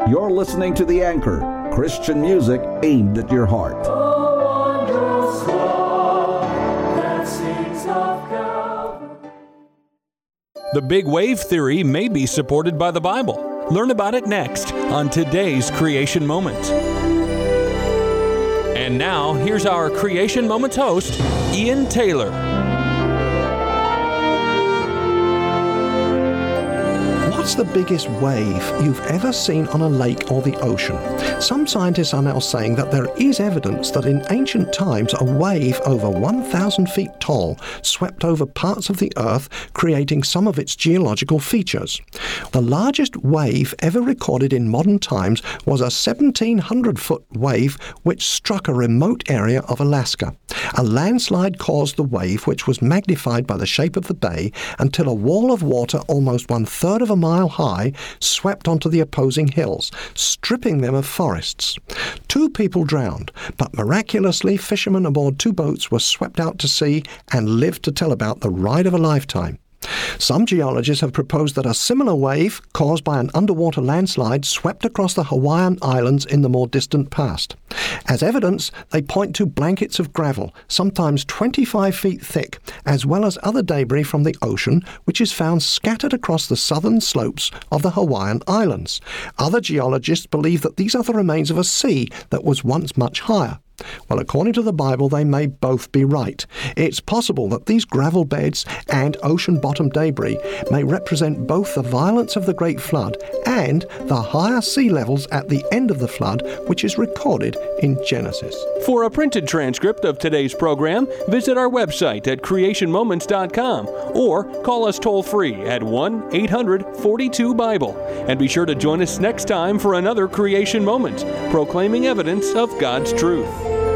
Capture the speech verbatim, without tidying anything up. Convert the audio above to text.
You're listening to The Anchor, Christian music aimed at your heart. The big wave theory may be supported by the Bible. Learn about it next on today's Creation Moment. And now, here's our Creation Moments host, Ian Taylor. What's the biggest wave you've ever seen on a lake or the ocean? Some scientists are now saying that there is evidence that in ancient times a wave over one thousand feet tall swept over parts of the Earth, creating some of its geological features. The largest wave ever recorded in modern times was a seventeen hundred foot wave which struck a remote area of Alaska. A landslide caused the wave, which was magnified by the shape of the bay, until a wall of water almost one-third of a mile high swept onto the opposing hills, stripping them of forests. Two people drowned, but miraculously fishermen aboard two boats were swept out to sea and lived to tell about the ride of a lifetime. Some geologists have proposed that a similar wave, caused by an underwater landslide, swept across the Hawaiian Islands in the more distant past. As evidence, they point to blankets of gravel, sometimes twenty-five feet thick, as well as other debris from the ocean, which is found scattered across the southern slopes of the Hawaiian Islands. Other geologists believe that these are the remains of a sea that was once much higher. Well, according to the Bible, they may both be right. It's possible that these gravel beds and ocean-bottom debris may represent both the violence of the Great Flood and the higher sea levels at the end of the flood, which is recorded in Genesis. For a printed transcript of today's program, visit our website at creation moments dot com or call us toll-free at one eight hundred forty-two Bible. And be sure to join us next time for another Creation Moment, proclaiming evidence of God's truth.